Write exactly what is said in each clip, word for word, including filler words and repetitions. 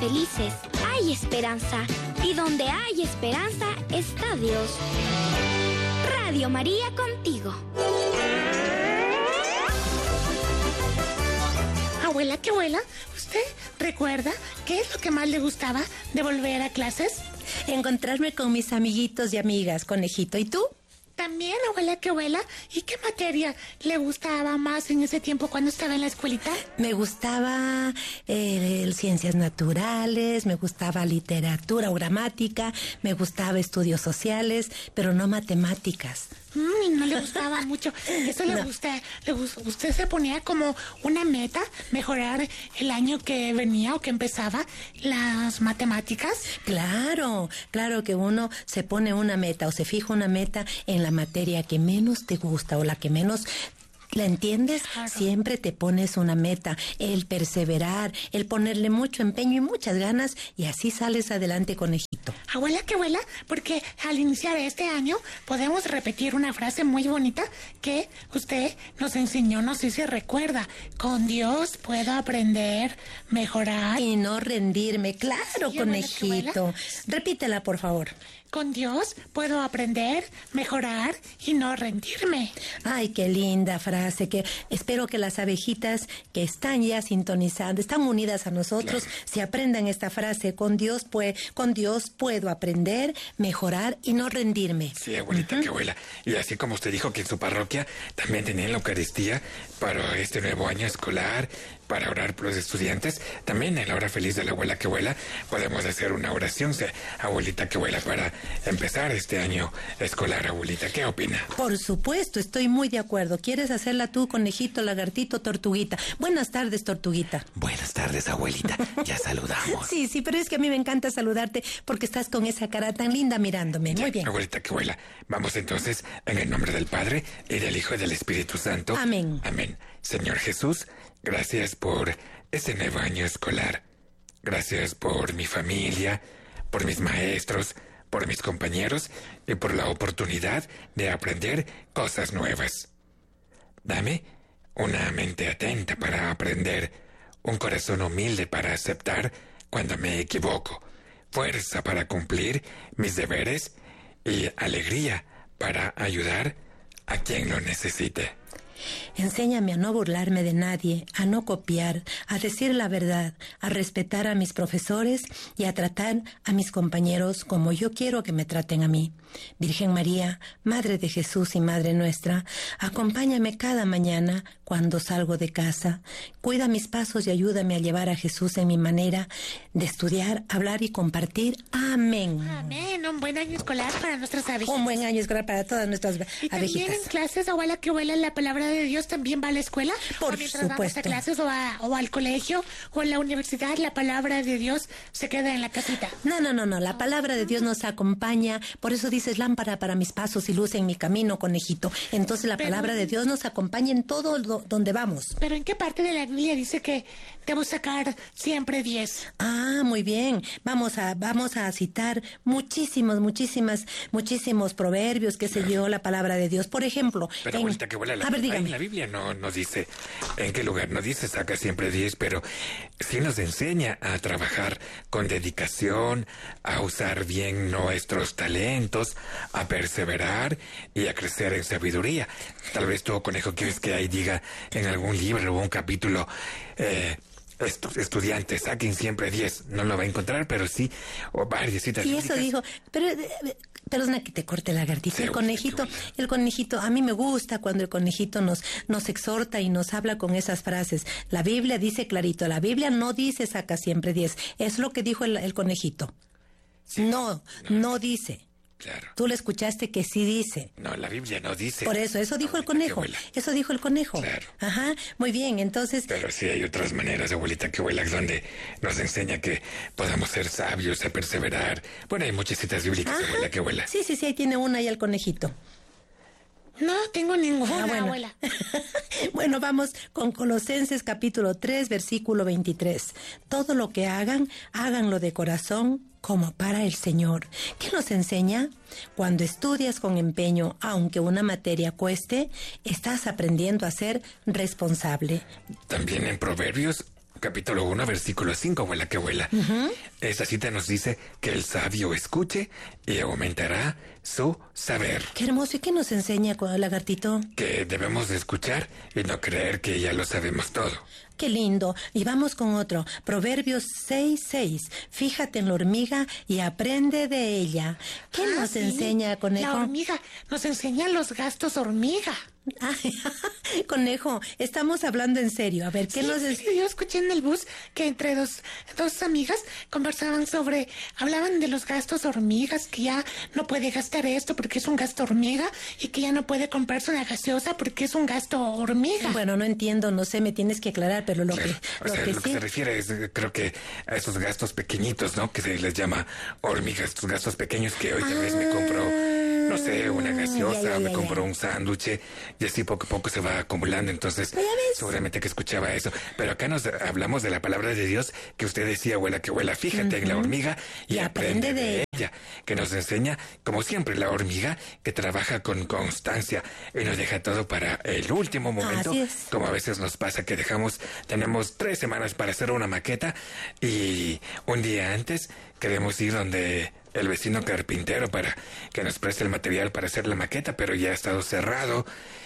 felices hay esperanza, y donde hay esperanza está Dios. Radio María contigo. Abuela, ¿qué abuela? ¿Usted recuerda qué es lo que más le gustaba de volver a clases? Encontrarme con mis amiguitos y amigas, conejito. ¿Y tú? También, abuela, ¿qué abuela? ¿Y qué materia le gustaba más en ese tiempo cuando estaba en la escuelita? Me gustaba eh, ciencias naturales, me gustaba literatura o gramática, me gustaba estudios sociales, pero no matemáticas. Mm, no le gustaba mucho. Eso le no. gusta, le gusta. Usted se ponía como una meta, mejorar el año que venía o que empezaba las matemáticas. Claro, claro que uno se pone una meta o se fija una meta en la materia que menos te gusta o la que menos ¿la entiendes? Claro. Siempre te pones una meta, el perseverar, el ponerle mucho empeño y muchas ganas, y así sales adelante, conejito. Abuela, ¿qué abuela? Porque al iniciar este año podemos repetir una frase muy bonita que usted nos enseñó, no sé si recuerda. Con Dios puedo aprender, mejorar y no rendirme. Claro, sí, conejito. Abuela, repítela, por favor. Con Dios puedo aprender, mejorar y no rendirme. Ay, qué linda frase, que espero que las abejitas que están ya sintonizando, están unidas a nosotros, claro, se aprendan esta frase. Con Dios, pues, con Dios puedo aprender, mejorar y no rendirme. Sí, abuelita, uh-huh. qué abuela. Y así como usted dijo que en su parroquia también tenían la Eucaristía para este nuevo año escolar, para orar por los estudiantes, también en la hora feliz de la abuela que abuela podemos hacer una oración, abuelita que abuela, para empezar este año escolar. Abuelita, ¿qué opina? Por supuesto, estoy muy de acuerdo. ¿Quieres hacerla tú, conejito, lagartito, tortuguita? Buenas tardes, tortuguita. Buenas tardes, abuelita. Ya saludamos. Sí, sí, pero es que a mí me encanta saludarte porque estás con esa cara tan linda mirándome. Ya, muy bien. Abuelita, que abuela. Vamos entonces en el nombre del Padre y del Hijo y del Espíritu Santo. Amén. Amén. Señor Jesús, gracias por este nuevo año escolar. Gracias por mi familia, por mis maestros, por mis compañeros y por la oportunidad de aprender cosas nuevas. Dame una mente atenta para aprender, un corazón humilde para aceptar cuando me equivoco, fuerza para cumplir mis deberes y alegría para ayudar a quien lo necesite. Enséñame a no burlarme de nadie, a no copiar, a decir la verdad, a respetar a mis profesores y a tratar a mis compañeros como yo quiero que me traten a mí. Virgen María, Madre de Jesús y Madre nuestra, acompáñame cada mañana cuando salgo de casa. Cuida mis pasos y ayúdame a llevar a Jesús en mi manera de estudiar, hablar y compartir. Amén. Amén. Un buen año escolar para nuestras abejitas. Un buen año escolar para todas nuestras y abejitas. ¿Y también en clases, abuela, que abuela, la palabra de Dios también va a la escuela? Por ¿O mientras supuesto. vamos a clases o, a, o al colegio o en la universidad, la palabra de Dios se queda en la casita? No, no, no, no. La palabra de Dios nos acompaña. Por eso dices, lámpara para mis pasos y luz en mi camino, conejito. Entonces la pero, palabra de Dios nos acompaña en todo lo, donde vamos. Pero ¿en qué parte de la Biblia dice que debo sacar siempre diez? Ah, muy bien. Vamos a, vamos a citar muchísimos, muchísimas, muchísimos proverbios, qué sé yo, la palabra de Dios. Por ejemplo. Pero en... abuelita, que abuela, la, a ver, dígame. en la Biblia no nos dice en qué lugar, no dice saca siempre diez, pero sí nos enseña a trabajar con dedicación, a usar bien nuestros talentos, a perseverar y a crecer en sabiduría. Tal vez tú, conejo, quieres que ahí diga en algún libro o un capítulo, eh, Estu- estudiantes, saquen siempre diez. No lo va a encontrar, pero sí, o varias citas. Y eso dijo, pero, perdona que te corte la lagartija. Sí, el conejito, el conejito, a mí me gusta cuando el conejito nos, nos exhorta y nos habla con esas frases. La Biblia dice clarito, la Biblia no dice saca siempre diez. Es lo que dijo el, el conejito. Sí, no, no, no dice. Claro. Tú le escuchaste que sí dice. No, la Biblia no dice. Por eso, eso dijo el conejo. Eso dijo el conejo. Claro. Ajá, muy bien, entonces. Pero sí hay otras maneras, abuelita, que abuela, donde nos enseña que podamos ser sabios, a perseverar. Bueno, hay muchas citas bíblicas, ajá, abuela, que abuela. Sí, sí, sí, ahí tiene una y el conejito. No tengo ninguna, ah, bueno. abuela. Bueno, vamos con Colosenses capítulo tres, versículo veintitrés. Todo lo que hagan, háganlo de corazón como para el Señor. ¿Qué nos enseña? Cuando estudias con empeño, aunque una materia cueste, estás aprendiendo a ser responsable. También en Proverbios capítulo uno, versículo cinco, abuela que abuela. Uh-huh. Esta cita nos dice que el sabio escuche y aumentará su saber. Qué hermoso. ¿Y qué nos enseña, lagartito? Que debemos de escuchar y no creer que ya lo sabemos todo. Qué lindo. Y vamos con otro. Proverbios seis seis. Fíjate en la hormiga y aprende de ella. ¿Qué ah, nos sí. enseña, conejo? La hormiga nos enseña los gastos hormiga. Ay, conejo, estamos hablando en serio. A ver, ¿qué sí, nos es? Sí, yo escuché en el bus que entre dos, dos amigas conversaban sobre, hablaban de los gastos hormigas, que ya no puede gastar esto porque es un gasto hormiga y que ya no puede comprarse una gaseosa porque es un gasto hormiga. Bueno, no entiendo, no sé, me tienes que aclarar, pero lo claro, que, o lo sea, que lo sí... que se refiere es, creo que a esos gastos pequeñitos, ¿no? Que se les llama hormigas, estos gastos pequeños que hoy tal vez me compro, no sé, una gaseosa, ya, ya, ya, me compro ya. un sándwich. Y así poco a poco se va acumulando, entonces seguramente que escuchaba eso. Pero acá nos hablamos de la palabra de Dios que usted decía, abuela, que abuela, fíjate uh-huh. en la hormiga y, y aprende, aprende de ella. Que nos enseña, como siempre, la hormiga que trabaja con constancia y nos deja todo para el último momento. Como a veces nos pasa que dejamos, tenemos tres semanas para hacer una maqueta y un día antes queremos ir donde el vecino carpintero para que nos preste el material para hacer la maqueta, pero ya ha estado cerrado.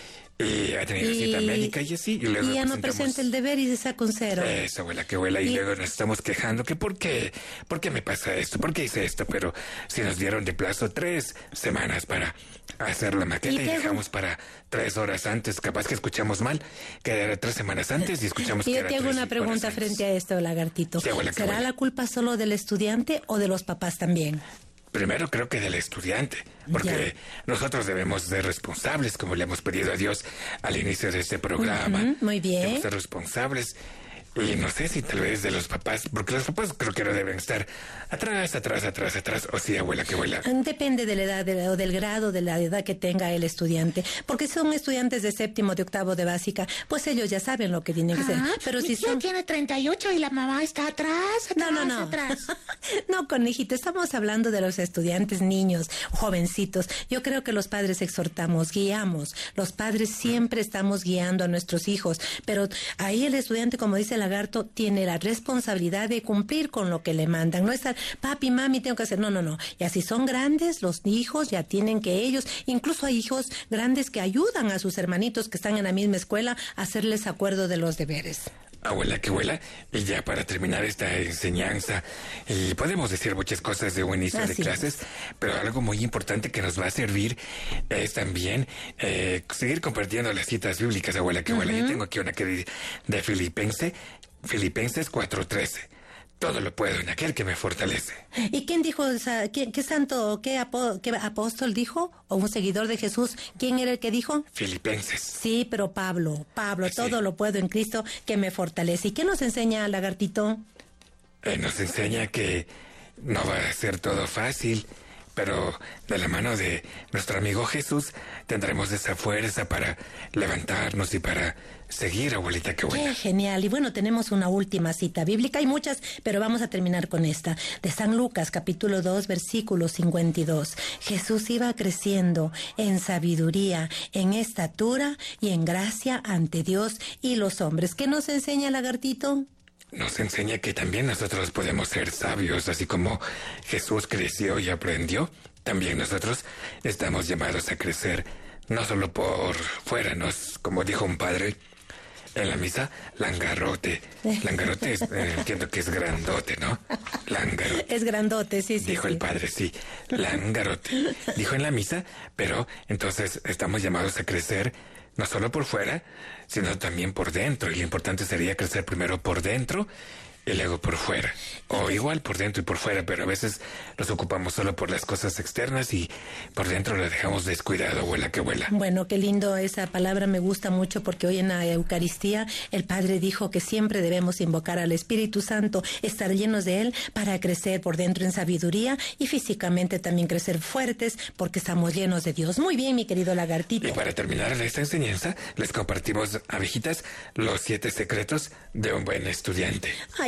Y ha tenido y, cita médica y así. Y, luego y ya no presenta el deber y se saca un cero. Eso, abuela, que abuela. Y, y luego nos estamos quejando que por qué, por qué me pasa esto, por qué hice esto. Pero si nos dieron de plazo tres semanas para hacer la maqueta y, y dejamos para tres horas antes, capaz que escuchamos mal, que era tres semanas antes y escuchamos y que yo era te hago tres una pregunta frente a esto, lagartito. Sí, abuela, ¿será abuela. la culpa solo del estudiante o de los papás también? Primero creo que del estudiante, porque ya. nosotros debemos ser responsables, como le hemos pedido a Dios al inicio de este programa. Uh-huh, muy bien. Debemos ser responsables. Y no sé si tal vez de los papás, porque los papás creo que no deben estar atrás, atrás, atrás, atrás, o sí, abuela, que abuela. Depende de la edad de la, o del grado de la edad que tenga el estudiante, porque si son estudiantes de séptimo, de octavo, de básica, pues ellos ya saben lo que tienen que ah, hacer. Pero mi si tío son... tiene treinta y ocho y la mamá está atrás, atrás, no, no, no. atrás. No, conejito, estamos hablando de los estudiantes, niños, jovencitos. Yo creo que los padres exhortamos, guiamos. Los padres siempre estamos guiando a nuestros hijos, pero ahí el estudiante, como dice el lagarto, tiene la responsabilidad de cumplir con lo que le mandan. No estar, papi, mami, tengo que hacer. No, no, no. Y así son grandes, los hijos ya tienen que ellos, incluso hay hijos grandes que ayudan a sus hermanitos que están en la misma escuela a hacerles acuerdo de los deberes. Abuela, que abuela, y ya para terminar esta enseñanza, y podemos decir muchas cosas de un inicio Así de clases, es. pero algo muy importante que nos va a servir es también eh, seguir compartiendo las citas bíblicas, abuela, que abuela. Uh-huh. Yo tengo aquí una que dice de Filipenses, Filipenses cuatro trece. Todo lo puedo en aquel que me fortalece. ¿Y quién dijo, o sea, ¿qué, qué santo, qué, apo, qué apóstol dijo? ¿O un seguidor de Jesús? ¿Quién era el que dijo? Filipenses. Sí, pero Pablo, Pablo, sí. todo lo puedo en Cristo que me fortalece. ¿Y qué nos enseña, lagartito? Eh, nos enseña que no va a ser todo fácil, pero de la mano de nuestro amigo Jesús tendremos esa fuerza para levantarnos y para seguir, abuelita, qué buena. Qué genial. Y bueno, tenemos una última cita bíblica. Hay muchas, pero vamos a terminar con esta. De San Lucas, capítulo dos, versículo cincuenta y dos. Jesús iba creciendo en sabiduría, en estatura y en gracia ante Dios y los hombres. ¿Qué nos enseña, lagartito? Nos enseña que también nosotros podemos ser sabios, así como Jesús creció y aprendió. También nosotros estamos llamados a crecer, no solo por fuera, nos, como dijo un padre en la misa, langarote. Langarote es, eh, entiendo que es grandote, ¿no? Langarote. Es grandote, sí, sí. Dijo sí. el padre, sí, langarote. Dijo en la misa, pero entonces estamos llamados a crecer no solo por fuera, sino también por dentro. Y lo importante sería crecer primero por dentro y luego por fuera. O igual por dentro y por fuera, pero a veces nos ocupamos solo por las cosas externas y por dentro la dejamos descuidado, abuela, que abuela. Bueno, qué lindo esa palabra, me gusta mucho porque hoy en la Eucaristía el Padre dijo que siempre debemos invocar al Espíritu Santo, estar llenos de Él para crecer por dentro en sabiduría y físicamente también crecer fuertes porque estamos llenos de Dios. Muy bien, mi querido lagartito. Y para terminar esta enseñanza, les compartimos, abejitas, los siete secretos de un buen estudiante. Ay,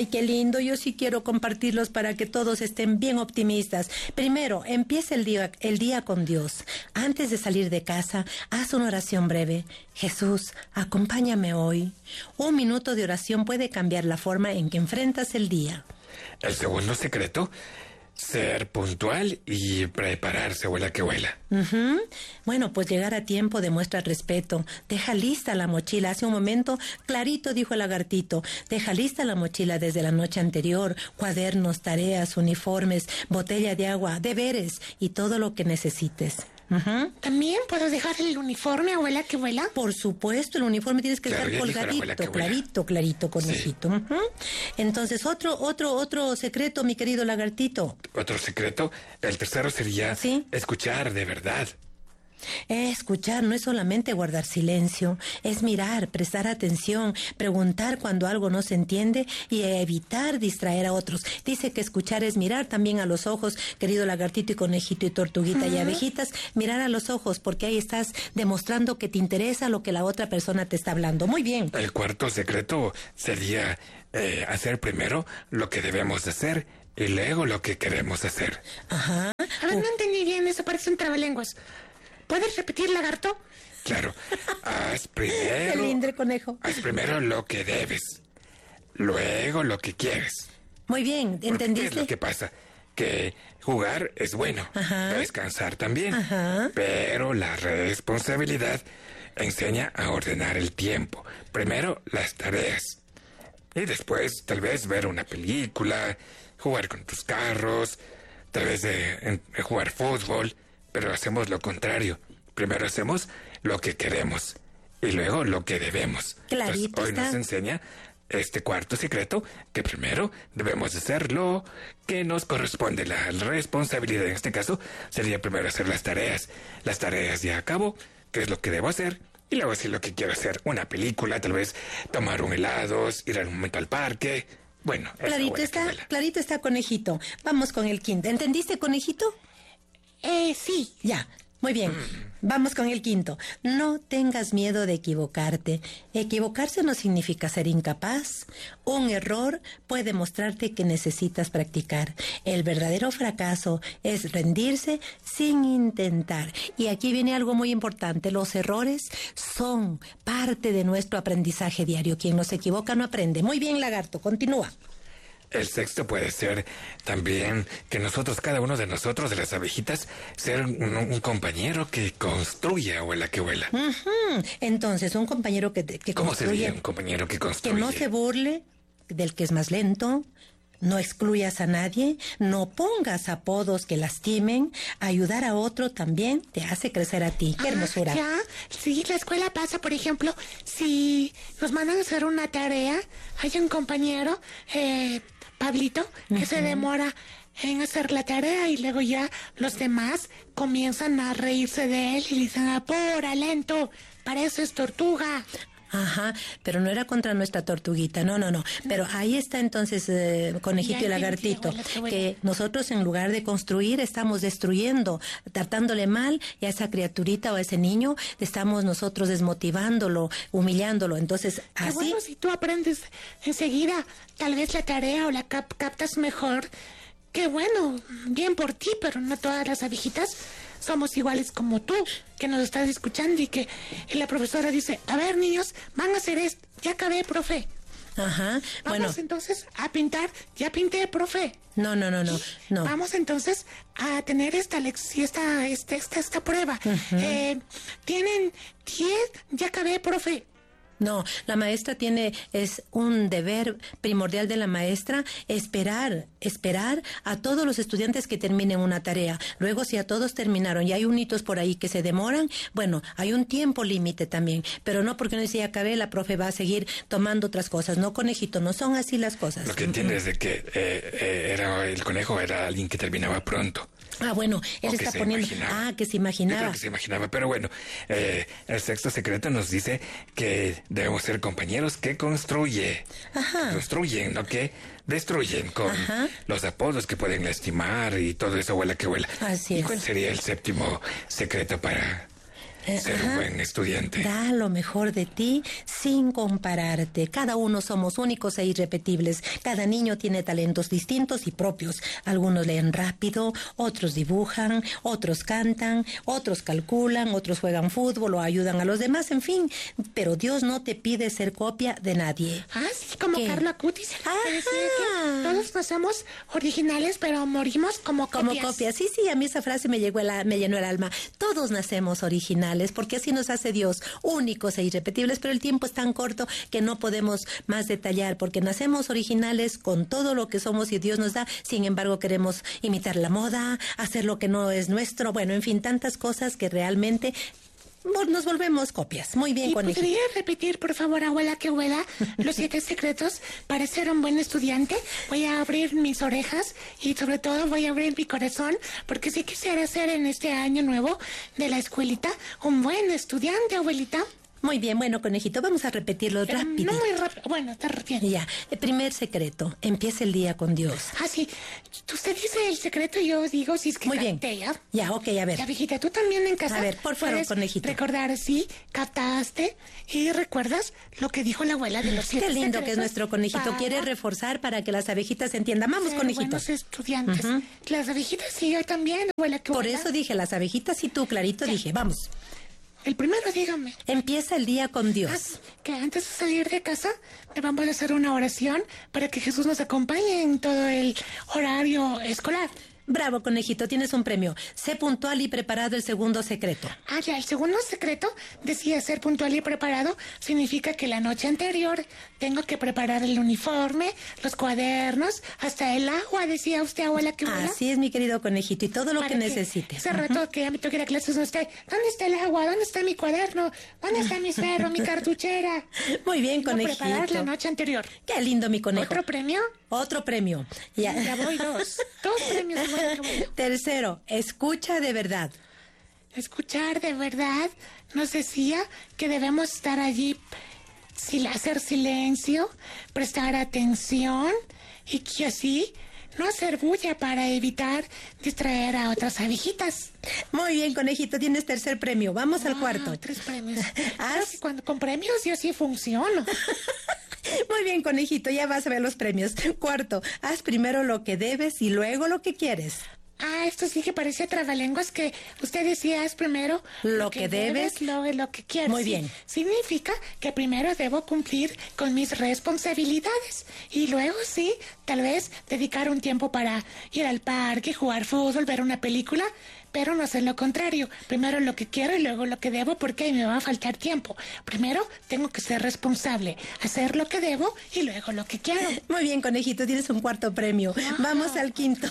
Ay, qué lindo. Yo sí quiero compartirlos para que todos estén bien optimistas. Primero, empieza el día, el día con Dios. Antes de salir de casa, haz una oración breve. Jesús, acompáñame hoy. Un minuto de oración puede cambiar la forma en que enfrentas el día. El segundo secreto, ser puntual y prepararse, abuela que vuela. Uh-huh. Bueno, pues llegar a tiempo demuestra respeto. Deja lista la mochila. Hace un momento, clarito dijo el lagartito. Deja lista la mochila desde la noche anterior. Cuadernos, tareas, uniformes, botella de agua, deberes y todo lo que necesites. Uh-huh. ¿También puedo dejar el uniforme, abuela que vuela? Por supuesto, el uniforme tienes que Claro, estar ya dijo la abuela colgadito, que vuela. clarito, clarito, conejito. Sí. Uh-huh. Entonces, otro, otro, otro secreto, mi querido lagartito. Otro secreto, el tercero sería Sí. escuchar de verdad. Eh, escuchar no es solamente guardar silencio, es mirar, prestar atención, preguntar cuando algo no se entiende y evitar distraer a otros. Dice que escuchar es mirar también a los ojos, querido lagartito y conejito y tortuguita y abejitas, mirar a los ojos porque ahí estás demostrando que te interesa lo que la otra persona te está hablando. Muy bien. El cuarto secreto sería eh, hacer primero lo que debemos de hacer y luego lo que queremos hacer. Ajá. A ver, no entendí bien, eso parece un trabalenguas. ¿Puedes repetir, lagarto? Claro, haz Qué primero, lindo el conejo. haz primero lo que debes, luego lo que quieres. Muy bien, Porque, ¿qué es ¿entendiste? lo que pasa? Que jugar es bueno, Ajá. descansar también, Ajá. pero la responsabilidad enseña a ordenar el tiempo. Primero las tareas y después tal vez ver una película, jugar con tus carros, tal vez de, en- jugar fútbol, pero hacemos lo contrario. Primero hacemos lo que queremos y luego lo que debemos. Clarito Entonces, hoy está. nos enseña este cuarto secreto, que primero debemos hacer lo que nos corresponde. La responsabilidad en este caso sería primero hacer las tareas. Las tareas ya acabo, qué es lo que debo hacer, y luego si lo que quiero hacer, una película, tal vez tomar un helado, ir un momento al parque. Bueno, eso, Clarito abuela, que está, vuela. clarito está, conejito. Vamos con el quinto. ¿Entendiste, conejito? Eh, sí. Ya, muy bien. Vamos con el quinto. No tengas miedo de equivocarte. Equivocarse no significa ser incapaz. Un error puede mostrarte que necesitas practicar. El verdadero fracaso es rendirse sin intentar. Y aquí viene algo muy importante. Los errores son parte de nuestro aprendizaje diario. Quien no se equivoca no aprende. Muy bien, lagarto. Continúa. El sexto puede ser también que nosotros, cada uno de nosotros, de las abejitas, ser un, un compañero que construya, abuela que vuela. Ujú. Entonces, un compañero que, que ¿Cómo construye... sería un compañero que Que construye? no se burle del que es más lento, no excluyas a nadie, no pongas apodos que lastimen, ayudar a otro también te hace crecer a ti. ¡Qué hermosura! Ah, ya, sí, la escuela pasa, por ejemplo, si nos mandan a hacer una tarea, hay un compañero, eh, Pablito, que se demora en hacer la tarea y luego ya los demás comienzan a reírse de él y le dicen, apura, lento, pareces tortuga. Ajá, pero no era contra nuestra tortuguita, no, no, no. Pero ahí está entonces, eh, conejito Ya y entendí, lagartito, abuela, qué bueno. que nosotros en lugar de construir estamos destruyendo, tratándole mal y a esa criaturita o a ese niño estamos nosotros desmotivándolo, humillándolo. Entonces, Qué así... bueno, si tú aprendes enseguida, tal vez la tarea o la cap- captas mejor. Qué bueno, bien por ti, pero no todas las abejitas somos iguales como tú, que nos estás escuchando y que y la profesora dice, a ver niños, van a hacer esto, ya acabé, profe. Ajá, Vamos bueno, entonces a pintar, ya pinté, profe. no, no, no, no, no. Vamos entonces a tener esta lección, esta, esta, esta, esta prueba. eh, Tienen diez, ya acabé, profe. No, la maestra tiene, es un deber primordial de la maestra esperar, esperar a todos los estudiantes que terminen una tarea. Luego, si a todos terminaron y hay unitos por ahí que se demoran, bueno, hay un tiempo límite también, pero no porque no dice ya acabé, la profe va a seguir tomando otras cosas. No, conejito, no son así las cosas. Lo que entiendes es de que eh, eh, era el conejo era alguien que terminaba pronto. Ah, bueno, él O que está se poniendo... imaginaba. Ah, que se Yo creo imaginaba. que se imaginaba, pero bueno, eh, el sexto secreto nos dice que debemos ser compañeros que construye, Ajá. que construyen, no que destruyen con Ajá. los apodos que pueden lastimar y todo eso, abuela que vuela. Así ¿Y es. cuál sería el séptimo secreto para ser un buen estudiante. Da lo mejor de ti sin compararte. Cada uno somos únicos e irrepetibles. Cada niño tiene talentos distintos y propios. Algunos leen rápido, otros dibujan, otros cantan, otros calculan, otros juegan fútbol o ayudan a los demás, en fin. Pero Dios no te pide ser copia de nadie. Ah, sí, como ¿Qué? Carla Cutis. Ajá. Que decía que todos nacemos originales, pero morimos como Como copias. copias. Sí, sí, a mí esa frase me llegó el, me llenó el alma. Todos nacemos originales, porque así nos hace Dios, únicos e irrepetibles, pero el tiempo es tan corto que no podemos más detallar, porque nacemos originales con todo lo que somos y Dios nos da. Sin embargo, queremos imitar la moda, hacer lo que no es nuestro, bueno, en fin, tantas cosas que realmente nos volvemos copias. Muy bien, ¿Y conejito. podría repetir, por favor, abuela, que abuela, los siete secretos para ser un buen estudiante? Voy a abrir mis orejas y sobre todo voy a abrir mi corazón, porque sí quisiera ser en este año nuevo de la escuelita un buen estudiante, abuelita. Muy bien, bueno, conejito, vamos a repetirlo Pero rápido. no muy rápido. Bueno, está bien. Ya, el primer secreto, empieza el día con Dios. Ah, sí. Usted dice el secreto y yo digo si es que Muy bien. capté, ¿ya? Ya, ok, a ver. Ya, viejita, tú también en casa. A ver, por favor, puedes conejito. recordar, sí, captaste y recuerdas lo que dijo la abuela de los siete Qué lindo secretos que es nuestro conejito. para Quiere reforzar para que las abejitas entiendan. Vamos, ser conejito. buenos estudiantes. Ujú. Las abejitas sí, yo también, abuela. Que Por abuela. eso dije las abejitas y tú, clarito, dije, vamos. El primero, dígame. Empieza el día con Ah, Dios. que antes de salir de casa le vamos a hacer una oración para que Jesús nos acompañe en todo el horario escolar. Bravo, conejito, tienes un premio. Sé puntual y preparado, el segundo secreto. Ah, ya, el segundo secreto decía ser puntual y preparado. Significa que la noche anterior tengo que preparar el uniforme, los cuadernos, hasta el agua, decía usted, abuela, que abuela. Así es, mi querido conejito, y todo lo Para que necesite. Ese rato que ya me toque ir a clases, no esté. ¿Dónde está el agua? ¿Dónde está mi cuaderno? ¿Dónde está mi esfero, mi cartuchera? Muy bien, Tengo que preparar la conejito. noche anterior. Qué lindo, mi conejo. ¿Otro premio? Otro premio. Ya. Ya voy dos. Dos premios. abuela, que abuela. Tercero, escucha de verdad. Escuchar de verdad nos decía que debemos estar allí, sil- hacer silencio, prestar atención y que así no hacer bulla para evitar distraer a otras abejitas. Muy bien, conejito, tienes tercer premio. Vamos al Ah, cuarto. tres premios. Haz- Creo que cuando con premios yo sí funciono. Muy bien, conejito, ya vas a ver los premios. Cuarto, haz primero lo que debes y luego lo que quieres. Ah, esto sí que parece trabalenguas que usted decía es primero Lo que debes, luego lo que quieres. muy Sí, bien. significa que primero debo cumplir con mis responsabilidades y luego sí, tal vez dedicar un tiempo para ir al parque, jugar fútbol, ver una película, pero no hacer lo contrario. Primero lo que quiero y luego lo que debo porque me va a faltar tiempo. Primero tengo que ser responsable, hacer lo que debo y luego lo que quiero. Muy bien, conejito, tienes un cuarto premio. Vamos al quinto.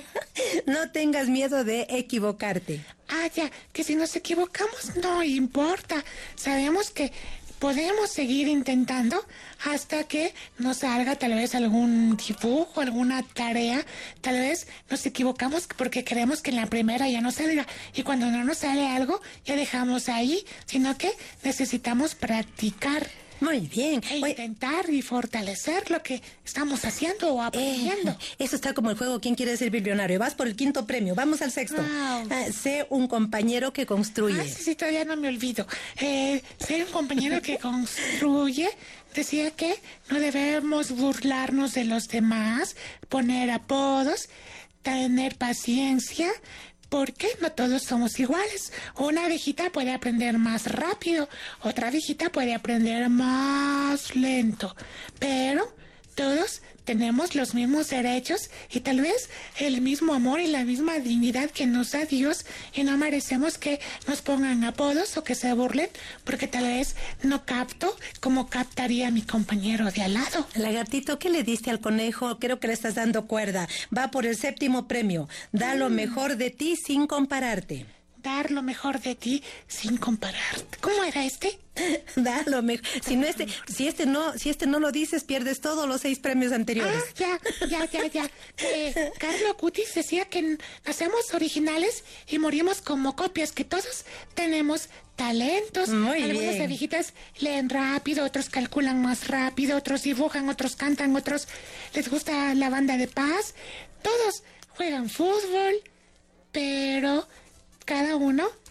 No tengas miedo de equivocarte. Ah, ya, que si nos equivocamos no importa. Sabemos que podemos seguir intentando hasta que nos salga tal vez algún dibujo, alguna tarea. Tal vez nos equivocamos porque queremos que en la primera ya nos salga. Y cuando no nos sale algo, ya dejamos ahí, sino que necesitamos practicar. Muy bien. E Oye, intentar y fortalecer lo que estamos haciendo o aprendiendo. Eh, eso está como el juego ¿Quién quiere ser billonario? Vas por el quinto premio, vamos al sexto. Wow. Ah, sé un compañero que construye. Ah, sí, sí, todavía no me olvido. Eh, ser un compañero que construye, decía que no debemos burlarnos de los demás, poner apodos, tener paciencia, porque no todos somos iguales. Una abejita puede aprender más rápido, otra abejita puede aprender más lento, pero todos tenemos los mismos derechos y tal vez el mismo amor y la misma dignidad que nos da Dios y no merecemos que nos pongan apodos o que se burlen porque tal vez no capto como captaría mi compañero de al lado. Lagartito, ¿qué le diste al conejo? Creo que le estás dando cuerda. Va por el séptimo premio. Da lo mejor de ti sin compararte. Dar lo mejor de ti sin compararte. ¿Cómo era este? Da lo mejor. Si no este, si este no, si este no lo dices, pierdes todos los seis premios anteriores. Ah, ya, ya, ya, ya. Eh, Carlo Cutis decía que nacemos originales y morimos como copias, que todos tenemos talentos. Muy Algunas bien. abejitas leen rápido, otros calculan más rápido, otros dibujan, otros cantan, otros les gusta la banda de paz. Todos juegan fútbol, pero cada uno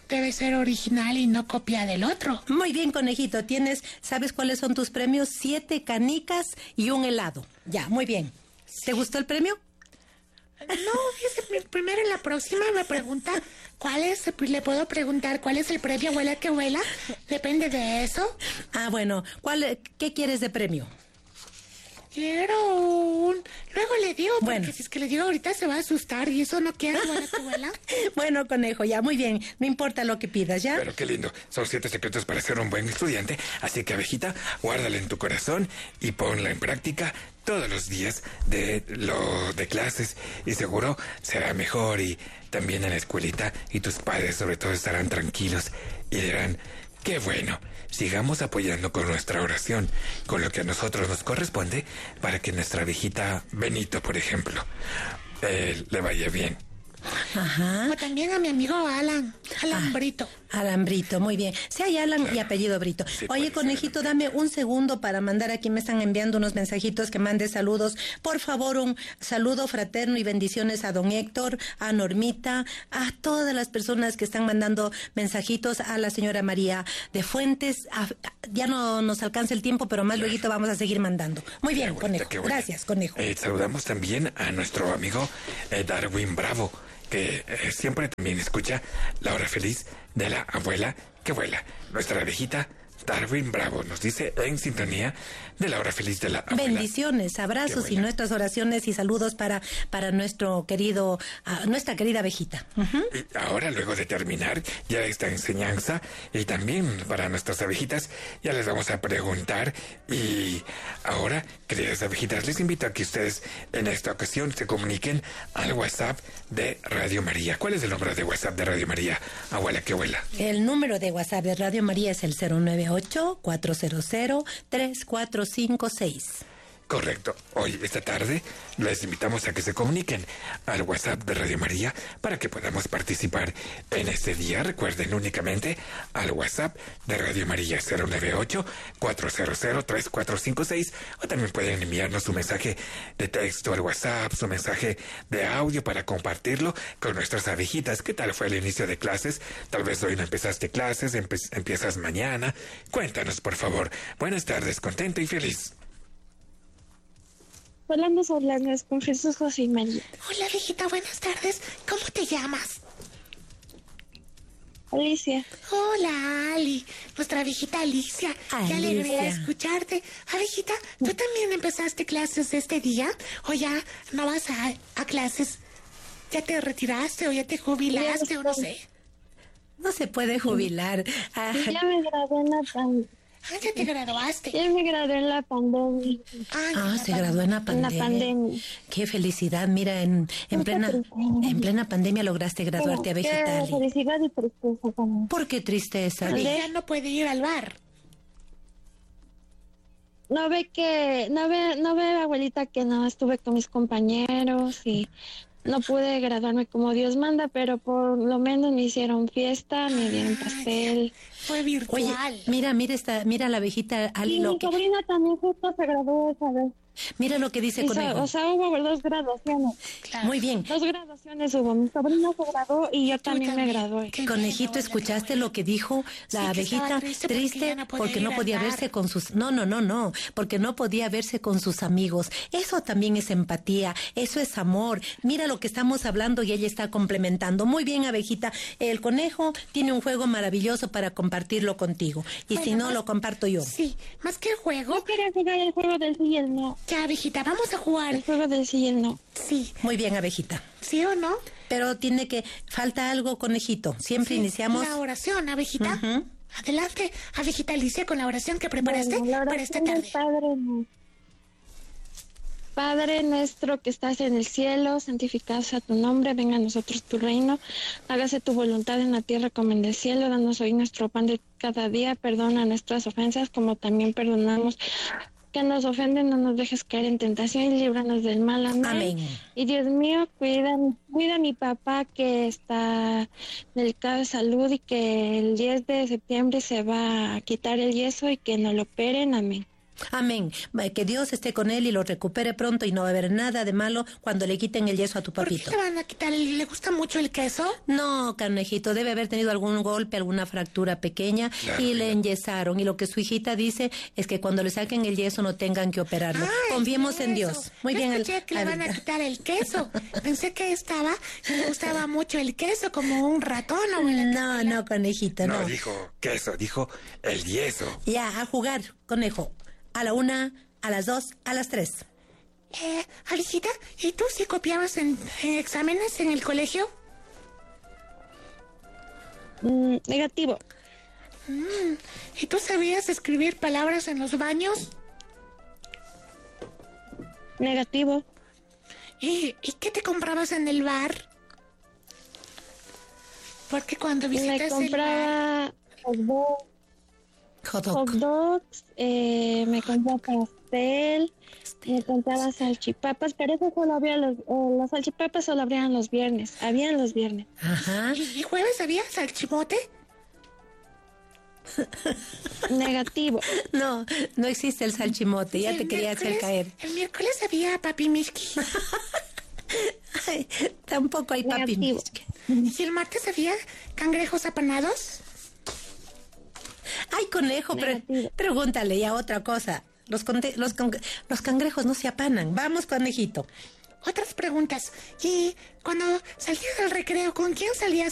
debe ser original y no copia del otro. Muy bien, conejito. Tienes, ¿sabes cuáles son tus premios? Siete canicas y un helado. Ya, muy bien. ¿Te gustó el premio? No, fíjese, primero en la próxima me pregunta cuál es, le puedo preguntar cuál es el premio, abuela que vuela. Depende de eso. Ah, bueno, ¿cuál, qué quieres de premio? Quiero un... Luego le digo, porque Bueno. si es que le digo ahorita se va a asustar y eso no quiero, abuela que vuela. Bueno, conejo, ya, muy bien. No importa lo que pidas, ¿ya? Pero qué lindo. Son siete secretos para ser un buen estudiante. Así que, abejita, guárdala en tu corazón y ponla en práctica todos los días de lo de clases. Y seguro será mejor. Y también en la escuelita. Y tus padres, sobre todo, estarán tranquilos y dirán: qué bueno. Sigamos apoyando con nuestra oración, con lo que a nosotros nos corresponde, para que nuestra abejita Benito, por ejemplo, eh, le vaya bien. Ajá. O también a mi amigo Alan, Alan Ah. Brito. Alan Brito, muy bien. Si hay Alan Claro. y apellido Brito. Sí, Oye, puede conejito, ser. dame un segundo para mandar, aquí me están enviando unos mensajitos, que mande saludos. Por favor, un saludo fraterno y bendiciones a don Héctor, a Normita, a todas las personas que están mandando mensajitos, a la señora María de Fuentes. A- ya no nos alcanza el tiempo, pero más luego vamos a seguir mandando. Muy bien, Abuelita, conejo. qué bueno. Gracias, conejo. Eh, saludamos también a nuestro amigo eh, Darwin Bravo, que eh, siempre también escucha la hora feliz de la abuela que vuela. Nuestra abejita Darwin Bravo nos dice en sintonía de la hora feliz de la abuela. Bendiciones, abrazos Qué y buena. nuestras oraciones y saludos para, para nuestro querido, ah, nuestra querida abejita. Ujú. Y ahora, luego de terminar ya esta enseñanza, y también para nuestras abejitas, ya les vamos a preguntar. Y ahora, queridas abejitas, les invito a que ustedes en esta ocasión se comuniquen al WhatsApp de Radio María. ¿Cuál es el número de WhatsApp de Radio María, abuela que vuela? El número de WhatsApp de Radio María es el cero nueve ocho, cuatro cero cero, tres cuatro cinco seis. Correcto. Hoy, esta tarde, les invitamos a que se comuniquen al WhatsApp de Radio María para que podamos participar en este día. Recuerden únicamente al WhatsApp de Radio María cero nueve ocho, cuatro cero cero, tres cuatro cinco seis, o también pueden enviarnos su mensaje de texto al WhatsApp, su mensaje de audio para compartirlo con nuestras abejitas. ¿Qué tal fue el inicio de clases? Tal vez hoy no empezaste clases, empe- empiezas mañana. Cuéntanos, por favor. Buenas tardes, contento y feliz. Hola, nos hablamos con Jesús, José y María. Hola, viejita, buenas tardes. ¿Cómo te llamas? Alicia, Hola, Ali. Nuestra viejita Alicia. Qué alegría Alicia. escucharte. Abejita, ¿tú también empezaste clases este día? ¿O ya no vas a, a clases? ¿Ya te retiraste o ya te jubilaste o no sé? No se puede jubilar. Ah, ya me gradué en la pan- Ah, ya te graduaste. ya me gradué en la pandemia. Ay, ah, la se pan- graduó en la En la pandemia. pandemia. Qué felicidad. Mira, en, en Mucha plena, tristeza. en plena pandemia lograste graduarte, abejita Qué Ali. felicidad y tristeza también. ¿Por qué tristeza? Porque Ali? ya no puede ir al bar. No ve que, no ve, no ve, abuelita, que no estuve con mis compañeros y no pude graduarme como Dios manda, pero por lo menos me hicieron fiesta, me dieron pastel. Fue virtual. Oye, mira, mira esta, mira la abejita Ali, Y lo mi que, sobrina también justo se graduó esa vez. mira lo que dice Y so- Conejo. o sea, hubo dos graduaciones. Claro. Muy bien. Dos graduaciones hubo. Mi sobrina se graduó y yo Tú también, me gradué. Qué Conejito, bueno, ¿escuchaste hola, lo que dijo la Sí, que estaba abejita? triste porque ya no podía porque ir no al podía bar. verse con sus... No, no, no, no, porque no podía verse con sus amigos. Eso también es empatía, eso es amor. Mira lo que estamos hablando y ella está complementando. Muy bien, abejita. El conejo tiene un juego maravilloso para compartirlo contigo. Y Bueno, si no, más- lo comparto yo. Sí, más que juego, Yo quería jugar el juego del sí y el no. ya, viejita, vamos a jugar. El juego del sí y el no. Sí, Muy bien, abejita. ¿sí o no? Pero tiene que... Falta algo, conejito. Siempre Sí, iniciamos... la oración, abejita. Ujú. Adelante, abejita Alicia, con la oración que preparaste Bueno, la para esta oración tarde. del Padre nuestro. Padre nuestro que estás en el cielo, santificado sea tu nombre, venga a nosotros tu reino, hágase tu voluntad en la tierra como en el cielo, danos hoy nuestro pan de cada día, perdona nuestras ofensas como también perdonamos que nos ofenden, no nos dejes caer en tentación y líbranos del mal, amén. Amén. Y Dios mío, cuida, cuida a mi papá que está delicado de salud y que el diez de septiembre se va a quitar el yeso y que no lo operen, amén. Amén. Que Dios esté con él y lo recupere pronto y no va a haber nada de malo cuando le quiten el yeso a tu papito. ¿Por qué le van a quitar? ¿Le gusta mucho el queso? No, carnejito, debe haber tenido algún golpe, alguna fractura pequeña Claro, y le mira. enyesaron. Y lo que su hijita dice es que cuando le saquen el yeso no tengan que operarlo. Ah, Confiemos en eso. Dios. Muy Yo bien. escuché el- que le a van ver. a quitar el queso. Pensé que estaba, que le gustaba mucho el queso, como un ratón, abuela. No, no, conejito, No, no. dijo queso, dijo el yeso. Ya, a jugar, conejo. A la una, a las dos, a las tres. Eh, Alicita, ¿y tú sí copiabas en, en exámenes en el colegio? Mm, negativo. ¿Y tú sabías escribir palabras en los baños? Negativo. ¿Y, y qué te comprabas en el bar? Porque cuando visitas Me el bar... compraba hot dogs, Hot hot dog. dogs, eh, me compraba pastel, me compraba salchipapas, pero eso solo había los, eh, las salchipapas solo abrían los viernes, habían los viernes. Ajá. ¿Y, y jueves había salchimote? Negativo. No, no existe el salchimote. Ya ¿Y te el quería hacer miércoles- caer. El miércoles había papi Mishki. Ay, tampoco hay papi. Negativo. ¿Y el martes había cangrejos apanados? Ay, conejo, pre- Negativo. pregúntale ya otra cosa. Los, conte- los, con- los cangrejos no se apanan. Vamos, conejito. Otras preguntas. ¿Y cuando salías del recreo, con quién salías